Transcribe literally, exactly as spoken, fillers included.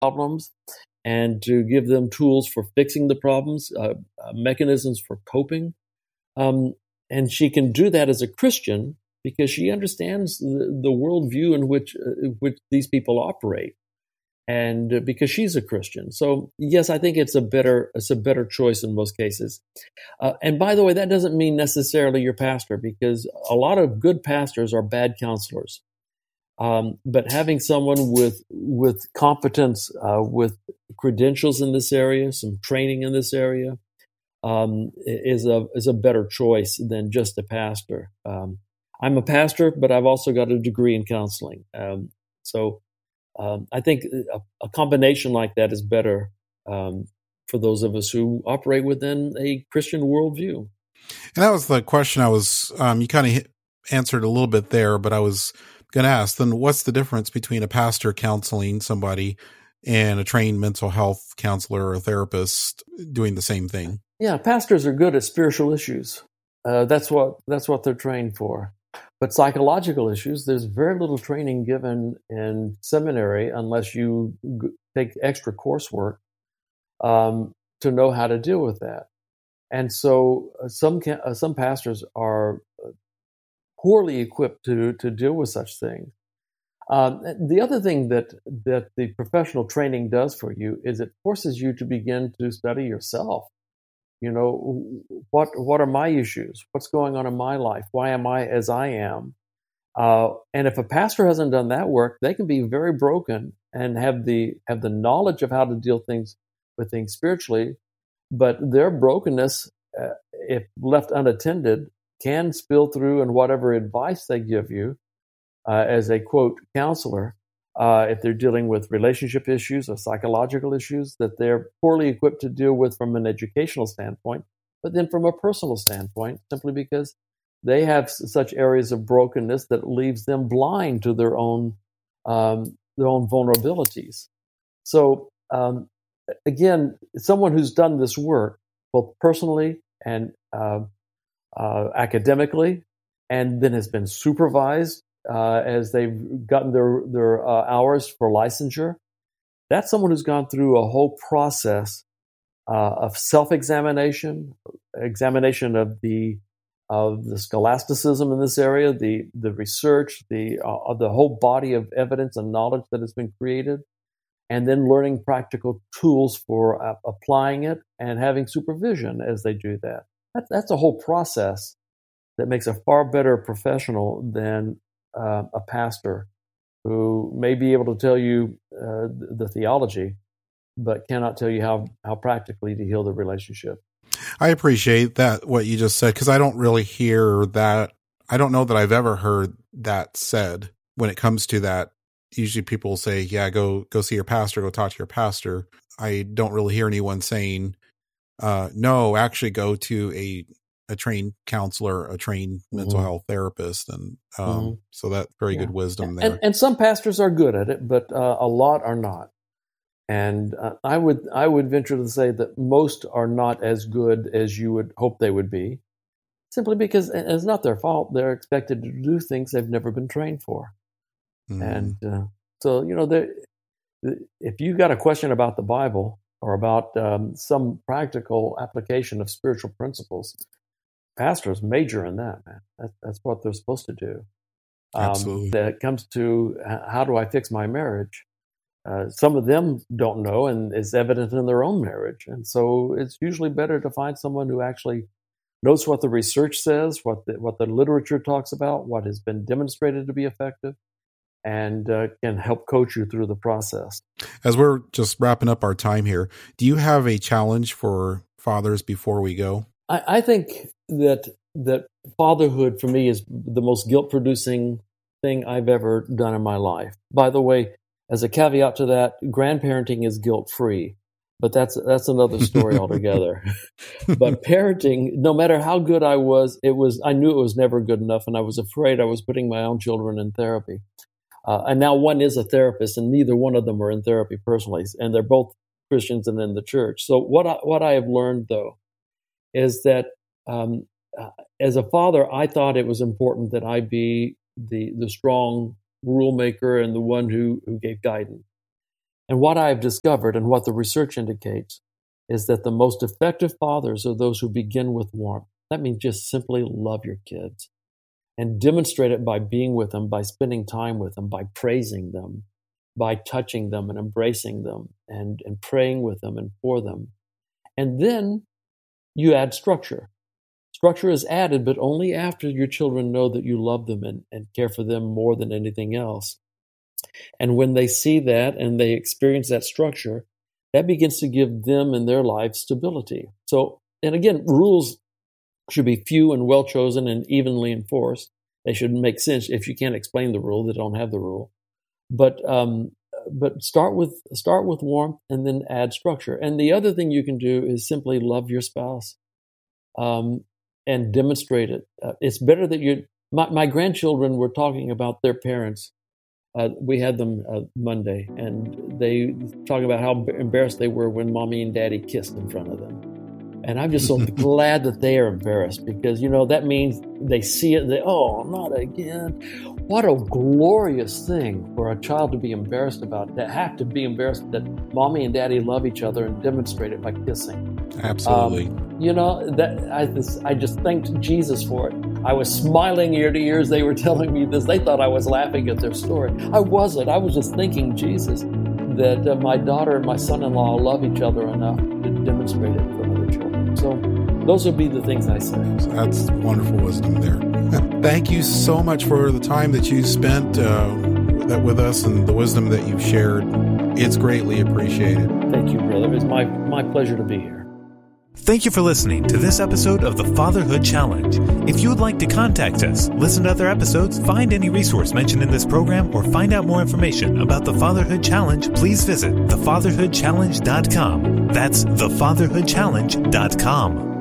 problems and to give them tools for fixing the problems, uh, uh, mechanisms for coping. Um, and she can do that as a Christian because she understands the, the worldview in which, uh, which these people operate, and uh, because she's a Christian. So yes, I think it's a better it's a better choice in most cases. Uh, and by the way, that doesn't mean necessarily your pastor, because a lot of good pastors are bad counselors. Um, but having someone with with competence, uh, with credentials in this area, some training in this area, um, is a is a better choice than just a pastor. Um, I'm a pastor, but I've also got a degree in counseling. Um, so um, I think a, a combination like that is better um, for those of us who operate within a Christian worldview. And that was the question I was. Um, you kind of answered a little bit there, but I was going to ask, then what's the difference between a pastor counseling somebody and a trained mental health counselor or therapist doing the same thing? Yeah, pastors are good at spiritual issues. Uh, that's what that's what they're trained for. But psychological issues, there's very little training given in seminary unless you g- take extra coursework um, to know how to deal with that. And so uh, some ca- uh, some pastors are poorly equipped to to deal with such things. Um, the other thing that that the professional training does for you is it forces you to begin to study yourself. You know, what what are my issues? What's going on in my life? Why am I as I am? Uh, and if a pastor hasn't done that work, they can be very broken and have the have the knowledge of how to deal things with things spiritually, but their brokenness, uh, if left unattended, can spill through in whatever advice they give you uh, as a quote counselor. Uh, if they're dealing with relationship issues or psychological issues that they're poorly equipped to deal with from an educational standpoint, but then from a personal standpoint, simply because they have s- such areas of brokenness that leaves them blind to their own um, their own vulnerabilities. So um, again, someone who's done this work both personally and uh, uh, academically, and then has been supervised uh, as they've gotten their their uh, hours for licensure. That's someone who's gone through a whole process uh, of self-examination, examination of the of the scholasticism in this area, the the research, the uh, the whole body of evidence and knowledge that has been created, and then learning practical tools for uh, applying it and having supervision as they do that. That's that's a whole process that makes a far better professional than uh, a pastor who may be able to tell you uh, the theology, but cannot tell you how, how practically to heal the relationship. I appreciate that, what you just said, because I don't really hear that. I don't know that I've ever heard that said when it comes to that. Usually people say, yeah, go, go see your pastor, go talk to your pastor. I don't really hear anyone saying, uh, no, actually go to a, a trained counselor, a trained mm-hmm. mental health therapist. And, um, mm-hmm. so that's very yeah. good wisdom there. And, and some pastors are good at it, but, uh, a lot are not. And uh, I would I would venture to say that most are not as good as you would hope they would be, simply because it's not their fault. They're expected to do things they've never been trained for. Mm. And uh, so, you know, if you got a question about the Bible or about um, some practical application of spiritual principles, pastors major in that, man. That, that's what they're supposed to do. Um, Absolutely. That it comes to how do I fix my marriage? Uh, some of them don't know, and it's evident in their own marriage. And so it's usually better to find someone who actually knows what the research says, what the, what the literature talks about, what has been demonstrated to be effective, and uh, can help coach you through the process. As we're just wrapping up our time here, do you have a challenge for fathers before we go? I, I think that that fatherhood for me is the most guilt-producing thing I've ever done in my life. By the way, as a caveat to that, grandparenting is guilt-free, but that's that's another story altogether. But parenting, no matter how good I was, it was I knew it was never good enough, and I was afraid I was putting my own children in therapy. Uh, and now one is a therapist, and neither one of them are in therapy personally, and they're both Christians and in the church. So what I, what I have learned, though, is that um, uh, as a father, I thought it was important that I be the the strong rule maker and the one who, who gave guidance. And what I've discovered and what the research indicates is that the most effective fathers are those who begin with warmth. That means just simply love your kids and demonstrate it by being with them, by spending time with them, by praising them, by touching them and embracing them and, and praying with them and for them. And then you add structure. Structure is added, but only after your children know that you love them and, and care for them more than anything else. And when they see that and they experience that structure, that begins to give them in their life stability. So, and again, rules should be few and well chosen and evenly enforced. They should make sense. If you can't explain the rule, they don't have the rule. But um, but start with start with warmth and then add structure. And the other thing you can do is simply love your spouse um, and demonstrate it. Uh, it's better that you. My, my grandchildren were talking about their parents. Uh, we had them uh, Monday, and they talking about how embarrassed they were when mommy and daddy kissed in front of them. And I'm just so glad that they are embarrassed because, you know, that means they see it and they, oh, not again. What a glorious thing for a child to be embarrassed about, to have to be embarrassed that mommy and daddy love each other and demonstrate it by kissing. Absolutely. Um, you know, that I just, I just thanked Jesus for it. I was smiling ear to ear as they were telling me this. They thought I was laughing at their story. I wasn't. I was just thanking Jesus that uh, my daughter and my son-in-law love each other enough to demonstrate it for other children. So those would be the things I say. That's wonderful wisdom there. Thank you so much for the time that you spent uh, that with us and the wisdom that you've shared. It's greatly appreciated. Thank you, brother. It's my, my pleasure to be here. Thank you for listening to this episode of the Fatherhood Challenge. If you would like to contact us, listen to other episodes, find any resource mentioned in this program, or find out more information about the Fatherhood Challenge, please visit the fatherhood challenge dot com. That's the fatherhood challenge dot com.